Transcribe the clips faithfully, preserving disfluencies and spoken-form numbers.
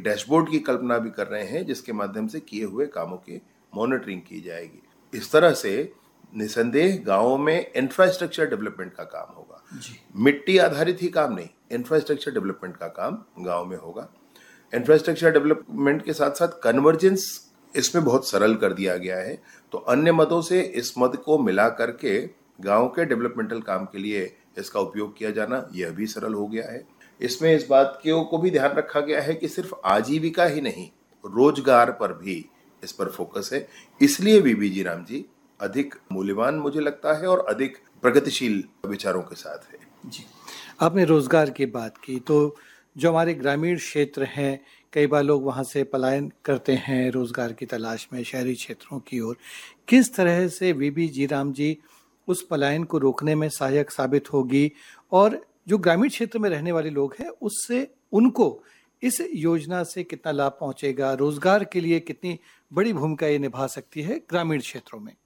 Dashboard की कल्पना भी कर रहे हैं जिसके माध्यम से किए हुए कामों की मॉनिटरिंग की जाएगी। इस तरह से निसंदेह गांवों में इंफ्रास्ट्रक्चर डेवलपमेंट का काम होगा। मिट्टी आधारित ही काम नहीं, इंफ्रास्ट्रक्चर डेवलपमेंट का काम गांव में होगा। इंफ्रास्ट्रक्चर डेवलपमेंट के साथ साथ कन्वर्जेंस इसमें बहुत सरल कर दिया गया है, तो अन्य मदों से इस मद को मिला करके गांव के डेवलपमेंटल काम के लिए इसका उपयोग किया जाना यह भी सरल हो गया है। इसमें इस बात को भी ध्यान रखा गया है कि सिर्फ आजीविका ही नहीं, रोजगार पर भी इस पर फोकस है। इसलिए वीबी जी राम जी अधिक मूल्यवान मुझे लगता है और अधिक प्रगतिशील विचारों के साथ है। जी, आपने रोजगार की बात की, तो जो हमारे ग्रामीण क्षेत्र हैं, कई बार लोग वहाँ से पलायन करते हैं रोजगार की तलाश में शहरी क्षेत्रों की ओर। किस तरह से वीबी जी राम जी उस पलायन को रोकने में सहायक साबित होगी और जो ग्रामीण क्षेत्र में रहने वाले लोग हैं उससे उनको इस योजना से कितना लाभ पहुंचेगा, रोजगार के लिए कितनी बड़ी भूमिका ये निभा सकती है ग्रामीण क्षेत्रों में?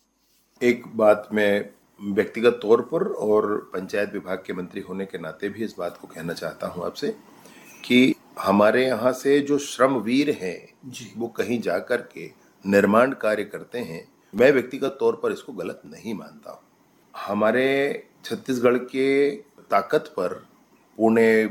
एक बात मैं व्यक्तिगत तौर पर और पंचायत विभाग के मंत्री होने के नाते भी इस बात को कहना चाहता हूं आपसे कि हमारे यहाँ से जो श्रमवीर हैं वो कहीं जा कर के निर्माण कार्य करते हैं, मैं व्यक्तिगत तौर पर इसको गलत नहीं मानता हूँ। हमारे छत्तीसगढ़ के ताकत पर पुणे,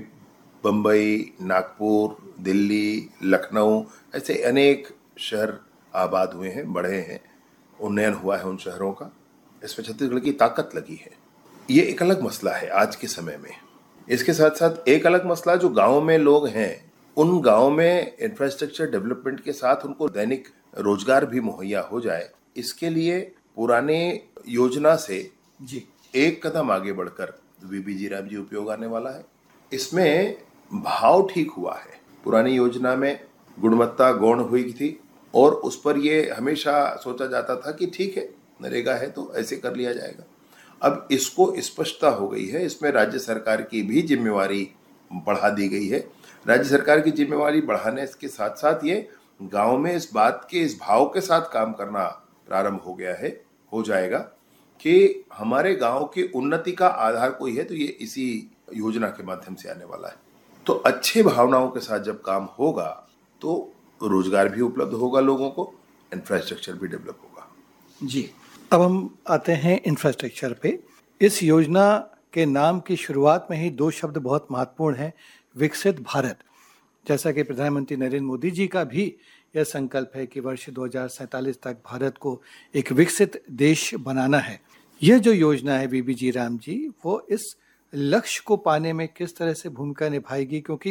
बम्बई, नागपुर, दिल्ली, लखनऊ ऐसे अनेक शहर आबाद हुए हैं, बढ़े हैं, उन्नयन हुआ है उन शहरों का। इसमें छत्तीसगढ़ की ताकत लगी है। ये एक अलग मसला है आज के समय में। इसके साथ साथ एक अलग मसला जो गाँव में लोग हैं, उन गाँव में इंफ्रास्ट्रक्चर डेवलपमेंट के साथ उनको दैनिक रोजगार भी मुहैया हो जाए, इसके लिए पुराने योजना से जी एक कदम आगे बढ़कर वीबी जी राम जी उपयोग आने वाला है। इसमें भाव ठीक हुआ है। पुरानी योजना में गुणवत्ता गौण हुई थी और उस पर ये हमेशा सोचा जाता था कि ठीक है, नरेगा है तो ऐसे कर लिया जाएगा। अब इसको स्पष्टता हो गई है, इसमें राज्य सरकार की भी जिम्मेवारी बढ़ा दी गई है। राज्य सरकार की जिम्मेवारी बढ़ाने के साथ साथ ये गांव में इस बात के इस भाव के साथ काम करना प्रारंभ हो गया है, हो जाएगा कि हमारे गांव की उन्नति का आधार कोई है तो ये इसी योजना के माध्यम से आने वाला है। तो अच्छे भावनाओं के साथ जब काम होगा तो रोजगार भी उपलब्ध होगा लोगों को, इंफ्रास्ट्रक्चर भी डेवलप होगा। जी, अब हम आते हैं इंफ्रास्ट्रक्चर पे। इस योजना के नाम की शुरुआत में ही दो शब्द बहुत महत्वपूर्ण हैं, विकसित भारत। जैसा कि प्रधानमंत्री नरेंद्र मोदी जी का भी यह संकल्प है कि वर्ष दो हज़ार सैंतालीस तक भारत को एक विकसित देश बनाना है। यह जो योजना है वीबी जी राम जी, वो इस लक्ष्य को पाने में किस तरह से भूमिका निभाएगी, क्योंकि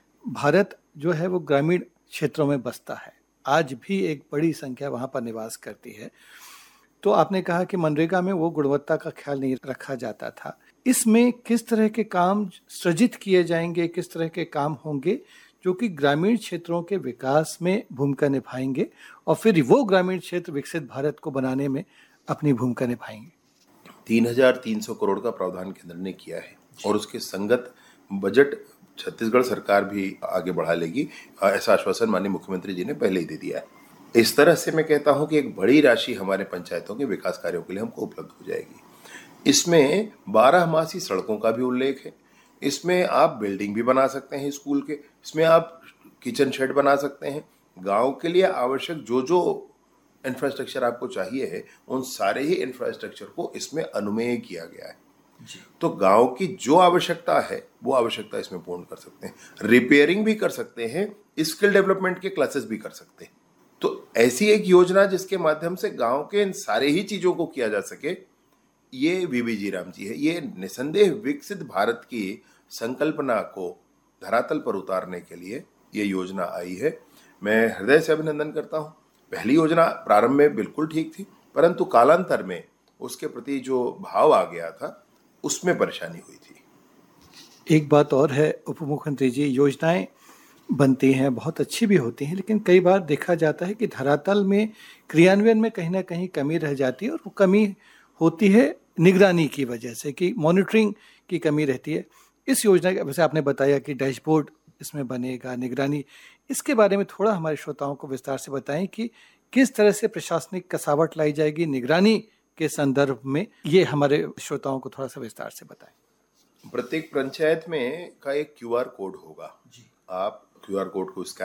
भारत जो है वो ग्रामीण क्षेत्रों में बसता है, आज भी एक बड़ी संख्या वहाँ पर निवास करती है। तो आपने कहा कि मनरेगा में वो गुणवत्ता का ख्याल नहीं रखा जाता था। इसमें किस तरह के काम सृजित किए जाएंगे, किस तरह के काम होंगे जो कि ग्रामीण क्षेत्रों के विकास में भूमिका निभाएंगे और फिर वो ग्रामीण क्षेत्र विकसित भारत को बनाने में अपनी भूमिका निभाएंगे? तीन हजार तीन सौ करोड़ का प्रावधान केंद्र ने किया है और उसके संगत बजट छत्तीसगढ़ सरकार भी आगे बढ़ा लेगी, ऐसा आश्वासन माननीय मुख्यमंत्री जी ने पहले ही दे दिया है। इस तरह से मैं कहता हूं कि एक बड़ी राशि हमारे पंचायतों के विकास कार्यों के लिए हमको उपलब्ध हो जाएगी। इसमें बारहमासी सड़कों का भी उल्लेख है। इसमें आप बिल्डिंग भी बना सकते हैं स्कूल के, इसमें आप किचन शेड बना सकते हैं। गांव के लिए आवश्यक जो जो इंफ्रास्ट्रक्चर आपको चाहिए है, उन सारे ही इंफ्रास्ट्रक्चर को इसमें अनुमेय किया गया है। तो गांव की जो आवश्यकता है वो आवश्यकता इसमें पूर्ण कर सकते हैं। रिपेयरिंग भी कर सकते हैं, स्किल डेवलपमेंट के क्लासेस भी कर सकते हैं। तो ऐसी एक योजना जिसके माध्यम से गांव के इन सारे ही चीजों को किया जा सके, ये वीबी जी राम जी है। ये निसंदेह विकसित भारत की संकल्पना को धरातल पर उतारने के लिए ये योजना आई है। मैं हृदय से अभिनंदन करता हूँ। पहली योजना प्रारंभ में बिल्कुल ठीक थी, परंतु कालांतर में उसके प्रति जो भाव आ गया था उसमें परेशानी हुई थी। एक बात और है उप मुख्यमंत्री जी, योजनाएं बनती हैं, बहुत अच्छी भी होती हैं, लेकिन कई बार देखा जाता है कि धरातल में क्रियान्वयन में कहीं ना कहीं कमी रह जाती है और वो कमी होती है निगरानी की वजह से, कि मॉनिटरिंग की कमी रहती है। इस योजना के वैसे आपने बताया कि डैशबोर्ड इसमें बनेगा, निगरानी, इसके बारे में थोड़ा हमारे श्रोताओं को विस्तार से बताएं कि किस तरह से प्रशासनिक कसावट लाई जाएगी निगरानी के संदर्भ में, ये हमारे श्रोताओं को थोड़ा सा विस्तार से बताएं। प्रत्येक पंचायत में का एक क्यूआर कोड होगा। जी। आप क्यूआर कोड को स्कैन